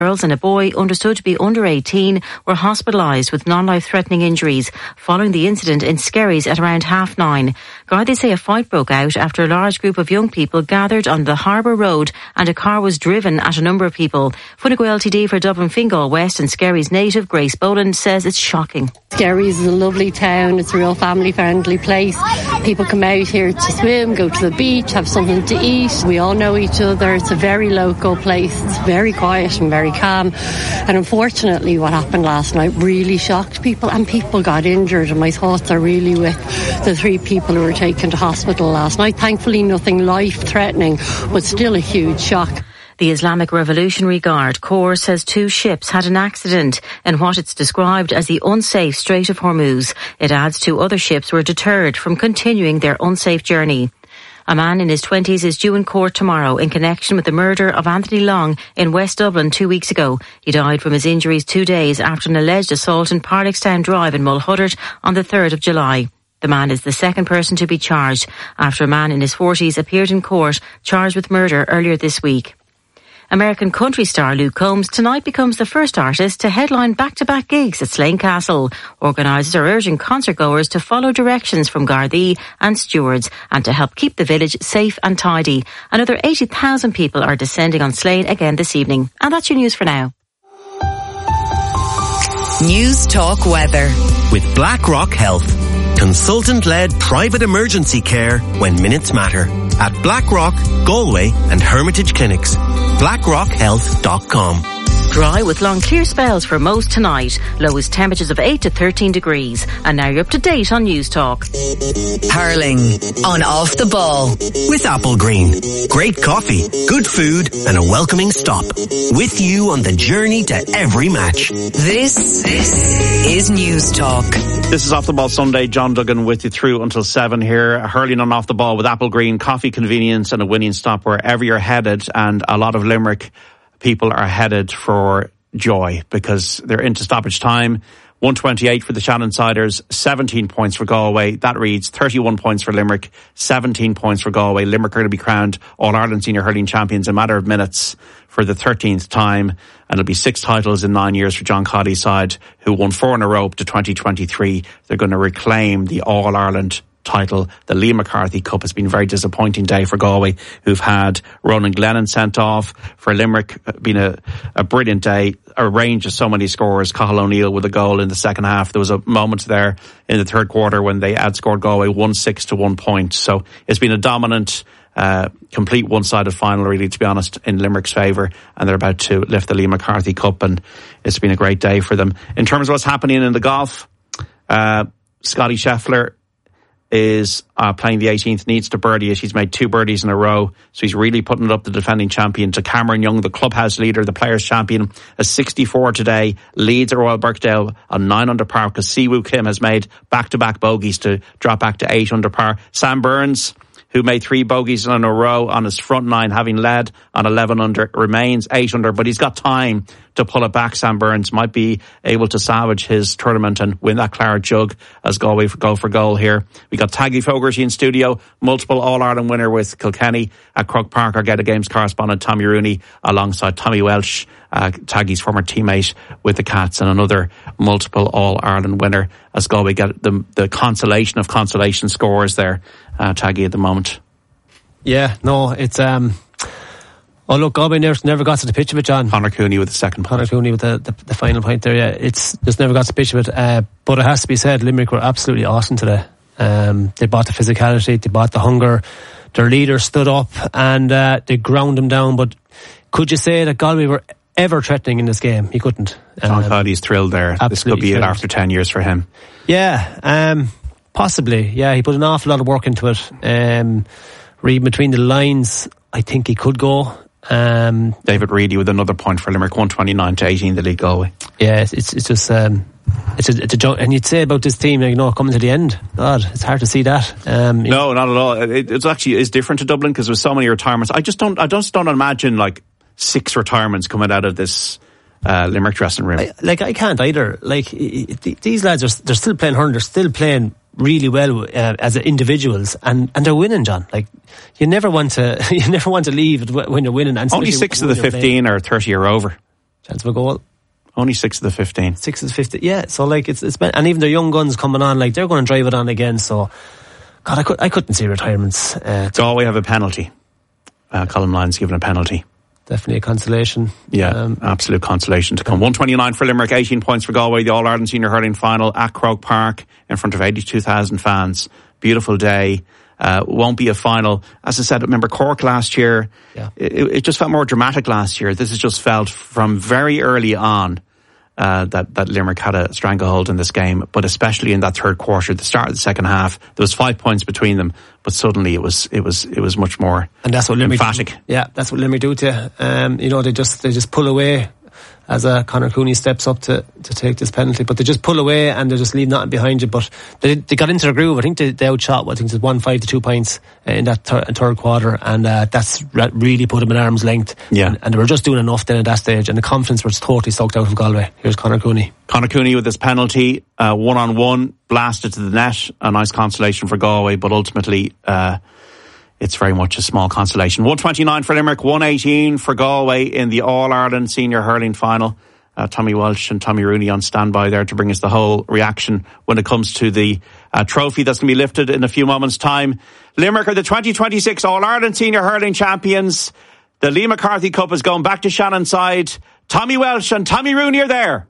girls and a boy understood to be under 18 were hospitalised with non-life-threatening injuries following the incident in Skerries at around 9:30. Gardaí say a fight broke out after a large group of young people gathered on the Harbour Road and a car was driven at a number of people. Fine Gael TD for Dublin Fingal West and Skerries native Grace Boland says it's shocking. Skerries is a lovely town. It's a real family-friendly place. People come out here to swim, go to the beach, have something to eat. We all know each other. It's a very local place. It's very quiet and very calm. And unfortunately, what happened last night really shocked people, and people got injured. And my thoughts are really with the 3 people who were taken to hospital last night. Thankfully, nothing life-threatening, but still a huge shock. The Islamic Revolutionary Guard Corps says 2 ships had an accident in what it's described as the unsafe Strait of Hormuz. It adds 2 other ships were deterred from continuing their unsafe journey. A man in his 20s is due in court tomorrow in connection with the murder of Anthony Long in West Dublin 2 weeks ago. He died from his injuries 2 days after an alleged assault in Parlickstown Drive in Mulhuddart on the 3rd of July. The man is the second person to be charged after a man in his 40s appeared in court charged with murder earlier this week. American country star Luke Combs tonight becomes the first artist to headline back-to-back gigs at Slane Castle. Organisers are urging concertgoers to follow directions from Gardaí and stewards and to help keep the village safe and tidy. Another 80,000 people are descending on Slane again this evening. And that's your news for now. News Talk Weather. With BlackRock Health. Consultant-led private emergency care when minutes matter. At BlackRock, Galway and Hermitage Clinics. BlackRockHealth.com. Dry with long clear spells for most tonight. Lowest temperatures of 8 to 13 degrees. And now you're up to date on News Talk. Hurling on Off the Ball. With Apple Green. Great coffee, good food and a welcoming stop. With you on the journey to every match. This is News Talk. This is Off the Ball Sunday. John Duggan with you through until 7 here. Hurling on Off the Ball with Apple Green. Coffee, convenience and a winning stop wherever you're headed. And a lot of Limerick people are headed for joy because they're into stoppage time. 128 for the Shannon Siders, 17 points for Galway. That reads 31 points for Limerick, 17 points for Galway. Limerick are going to be crowned All-Ireland Senior Hurling Champions in a matter of minutes for the 13th time. And it'll be 6 titles in 9 years for John Coddy's side, who won 4 in a row up to 2023. They're going to reclaim the All-Ireland title. The Liam McCarthy Cup has been a very disappointing day for Galway, who've had Ronan Glennon sent off. For Limerick, been a brilliant day. A range of so many scores. Cathal O'Neill with a goal in the second half. There was a moment there in the third quarter when they outscored Galway 1-6 to 1 point. So it's been a dominant, complete one-sided final, really, to be honest, in Limerick's favour. And they're about to lift the Liam McCarthy Cup, and it's been a great day for them. In terms of what's happening in the golf, Scotty Scheffler is playing the 18th, needs to birdie it. He's made 2 birdies in a row, so he's really putting it up, the defending champion, to Cameron Young, the clubhouse leader, the players' champion, a 64 today, leads at Royal Birkdale on 9 under par, because Siwoo Kim has made back-to-back bogeys to drop back to 8 under par. Sam Burns, who made 3 bogeys in a row on his front 9, having led on 11 under, remains 8 under, but he's got time to pull it back. Sam Burns might be able to salvage his tournament and win that Claret Jug as Galway go for goal here. We got Taggy Fogarty in studio, multiple All-Ireland winner with Kilkenny at Croke Park. Our Get A Games correspondent Tommy Rooney alongside Tommy Welsh, Taggy's former teammate with the Cats, and another multiple All-Ireland winner as Galway get the consolation of consolation scores there, Taggy, at the moment. Yeah, no, it's oh look, Galway never got to the pitch of it, John. Conor Cooney with the second point. Conor Cooney with the final point there, yeah. It's just never got to the pitch of it. But it has to be said, Limerick were absolutely awesome today. They bought the physicality, they bought the hunger. Their leader stood up and they ground them down. But could you say that Galway were ever threatening in this game? He couldn't. John Coddy's thrilled there. This could be it after 10 years for him. Yeah, possibly. Yeah, he put an awful lot of work into it. Reading between the lines, I think he could go. David Reedy with another point for Limerick, 129 to 18, the lead Galway. Yeah, it's just it's a joke. And you'd say about this team, coming to the end, God, it's hard to see that. No, not at all. It's actually different to Dublin because there's so many retirements. I just don't imagine like 6 retirements coming out of this Limerick dressing room. I can't either. These lads they're still playing hurling. They're still playing really well as individuals, and they're winning, John. You never want to leave when you're winning. And only 6 of the 15 are 30 or over. chance of a goal. Only 6 of the 15. 6 of the 15, yeah. So like it's been, and even their young guns coming on, like they're going to drive it on again. So, God, I couldn't see retirements. Galway have a penalty. Colm Lyons given a penalty. Definitely a consolation. Yeah, absolute consolation to come. 129 for Limerick, 18 points for Galway. The All-Ireland Senior Hurling Final at Croke Park in front of 82,000 fans. Beautiful day. Won't be a final. As I said, remember Cork last year, it just felt more dramatic last year. This has just felt from very early on that Limerick had a stranglehold in this game, but especially in that third quarter, the start of the second half, there was 5 points between them, but suddenly it was much more, and that's what Limerick emphatic. That's what Limerick do to you. They just pull away as Conor Cooney steps up to take this penalty, but they just pull away and they just leave nothing behind you. But they got into the groove. I think they outshot, I think it's 1-5 to 2 points in that third quarter, and that's really put them at arm's length. Yeah. And they were just doing enough then at that stage, and the confidence was totally sucked out of Galway. Here's Conor Cooney. Conor Cooney with his penalty, 1-on-1, blasted to the net. A nice consolation for Galway, but ultimately it's very much a small consolation. 129 for Limerick, 118 for Galway in the All-Ireland Senior Hurling Final. Tommy Walsh and Tommy Rooney on standby there to bring us the whole reaction when it comes to the trophy that's going to be lifted in a few moments' time. Limerick are the 2026 All-Ireland Senior Hurling Champions. The Lee McCarthy Cup is going back to Shannonside. Tommy Walsh and Tommy Rooney are there.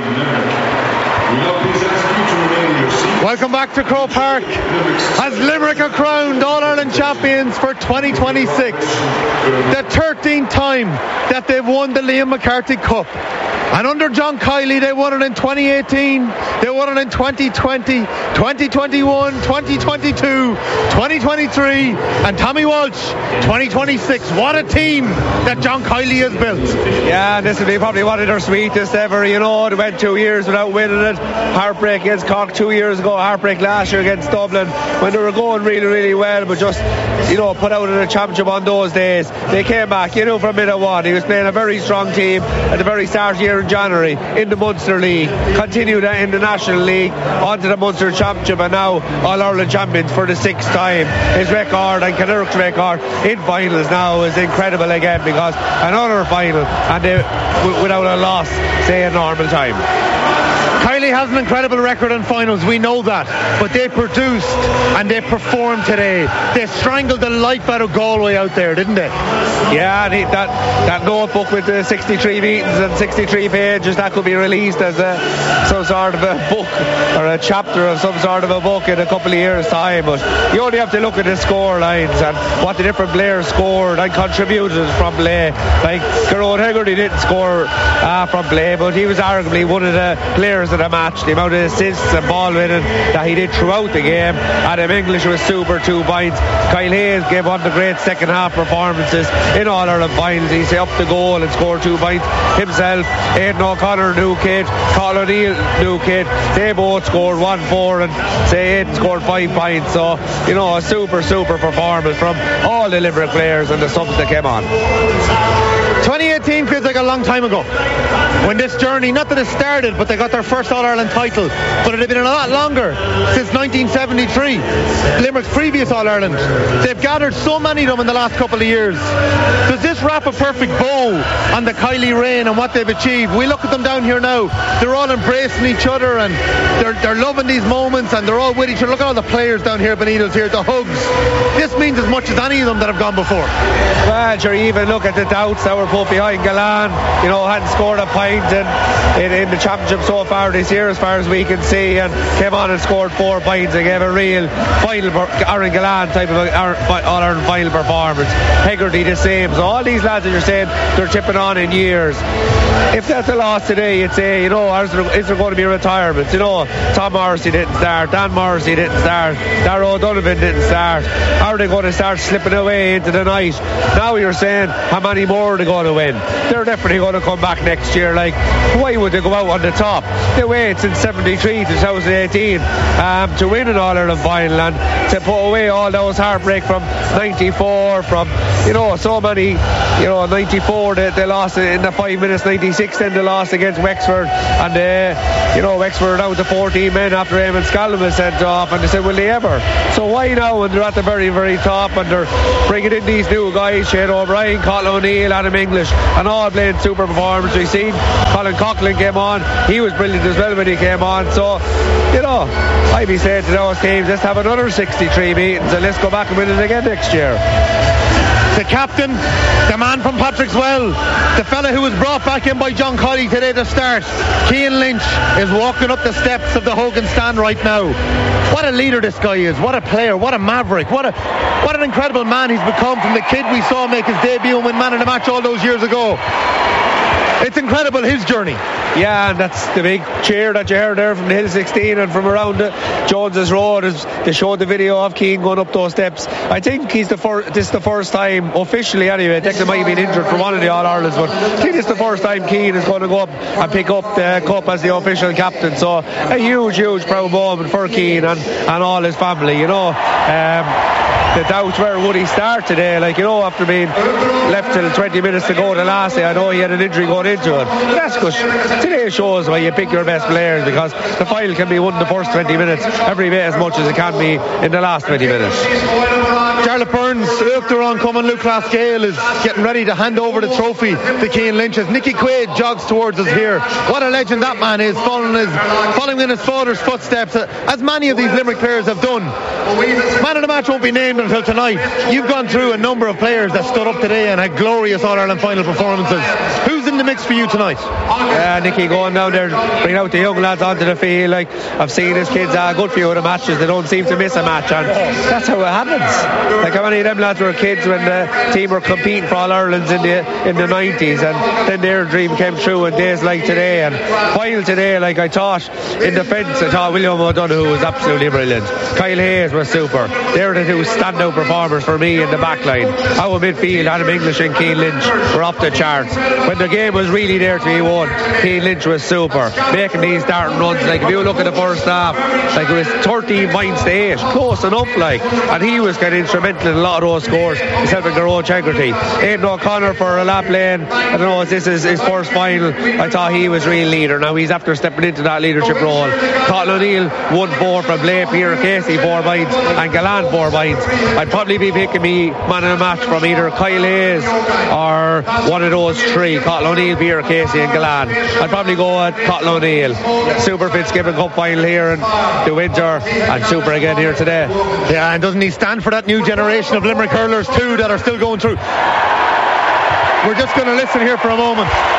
Welcome back to Croke Park as Limerick are crowned All-Ireland champions for 2026. The 13th time that they've won the Liam McCarthy Cup. And under John Kiely, they won it in 2018, they won it in 2020, 2021, 2022, 2023, and Tommy Walsh, 2026. What a team that John Kiely has built. Yeah, this will be probably one of their sweetest ever. They went 2 years without winning it. Heartbreak against Cork 2 years ago, heartbreak last year against Dublin when they were going really, really well, but just, put out in a championship on those days. They came back, from minute one. He was playing a very strong team at the very start of the year in January in the Munster League, continued in the National League, onto the Munster Championship, and now All-Ireland champions for the 6th time. His record and Connacht's record in finals now is incredible again, because another final, and they, without a loss, say in normal time. Kiely has an incredible record in finals, we know that, but they produced and they performed today. They strangled the life out of Galway out there, didn't they? Yeah, that notebook with the 63 meetings and 63 pages, that could be released as some sort of a book or a chapter of some sort of a book in a couple of years' time. But you only have to look at the score lines and what the different players scored and contributed from play. Like Gerard Hegarty didn't score from play, but he was arguably one of the players of the match. The amount of assists and ball winning that he did throughout the game. Adam English was super, 2 points. Kyle Hayes gave one of the great second half performances in All-Ireland finals. He up the goal and scored 2 points himself. Aidan O'Connor, new kid. Colin O'Neill, new kid. They both scored 1-4, and Aidan scored 5 points. So a super performance from all the Limerick players and the subs that came on. 2018 feels like a long time ago when this journey, not that it started, but they got their first All-Ireland title, but it had been a lot longer, since 1973, Limerick's previous All-Ireland. They've gathered so many of them in the last couple of years. Does this wrap a perfect bow on the Kiely reign and what they've achieved? We look at them down here now, they're all embracing each other and they're loving these moments and they're all with each other. Look at all the players down here beneath us here, the hugs. This means as much as any of them that have gone before. Well, sure, even look at the doubts that were put behind Galan, hadn't scored a point in the championship so far this year as far as we can see, and came on and scored 4 points and gave a real final Aaron Galan type of All-Ireland final performance. Hegarty the same. So all these lads that you're saying they're chipping on in years, if that's a loss today, you'd say, is there going to be a retirement? Tom Morrissey didn't start, Dan Morrissey didn't start, Darragh O'Donovan didn't start. How are they going to start slipping away into the night? Now you're saying, how many more are they going to win? They're definitely going to come back next year. Like, why would they go out on the top? They waited since 73 to 2018 to win an All-Ireland final and to put away all those heartbreak from 94, from so many, 94 they lost in the 5 minutes, 94 1996 then the loss against Wexford, and Wexford were down to 14 men after Eamon Scallon was sent off, and they said, will they ever? So why now when they're at the very, very top and they're bringing in these new guys, Shane O'Brien, Colin O'Neill, Adam English, and all playing super performance. We've seen Colin Coughlin came on, he was brilliant as well when he came on. So I'd be saying to those teams, let's have another 63 meetings and let's go back and win it again next year. The captain, the man from Patrickswell, the fella who was brought back in by John Colley today to start, Cian Lynch, is walking up the steps of the Hogan stand right now. What a leader this guy is, what a player, what a maverick, what an incredible man he's become from the kid we saw make his debut and win man of the match all those years ago. It's incredible, his journey. Yeah, and that's the big cheer that you heard there from the Hill 16 and from around Jones's Road as they showed the video of Cian going up those steps. I think this is the first time, officially anyway, Declan might have been injured for one of the All-Irelands, but I think it's the first time Cian is going to go up and pick up the cup as the official captain. So a huge, huge proud moment for Cian and all his family, The doubts were, would he start today? After being left till 20 minutes to go the last day, I know he had an injury going into it. But that's good. Today shows why you pick your best players, because the final can be won in the first 20 minutes every bit as much as it can be in the last 20 minutes. Charlotte Burns, Uachtaráin coming, Luke Lascale is getting ready to hand over the trophy to Cian Lynch as Nicky Quaid jogs towards us here. What a legend that man is, following in his father's footsteps, as many of these Limerick players have done. Man of the match won't be named until tonight. You've gone through a number of players that stood up today and had glorious All-Ireland final performances. Who's in the mix for you tonight? Nicky going down there, bringing out the young lads onto the field. I've seen his kids a good few of the matches. They don't seem to miss a match, and that's how it happens. How many of them lads were kids when the team were competing for All-Irelands in the 90s, and then their dream came true in days like today. And while today, I thought in defence, I thought William O'Donoghue was absolutely brilliant. Kyle Hayes was super. They were the two standout performers for me in the back line. Our midfield, Adam English and Cian Lynch, were up the charts. When the game was really there to be won, Cian Lynch was super, making these darting runs. If you look at the first half, it was 13 points to 8, close enough, and he was kind of instrumental in a lot of those scores, himself and Garrod Chegarty. Aidan O'Connor for Lap Lane, I don't know, this is his first final. I thought he was real leader. Now he's after stepping into that leadership role. Colin O'Neill 1-4 from Blake, Peter Casey 4 points, and Gallant 4 points. I'd probably be picking me man of the match from either Kyle Hayes or one of those three, Colin O'Neill, Peter Casey and Gallant. I'd probably go at Colin O'Neill. Super Fitzgibbon Cup final here in the winter, and super again here today. Yeah, and doesn't he stand for that new generation of Limerick hurlers too that are still going through? We're just going to listen here for a moment.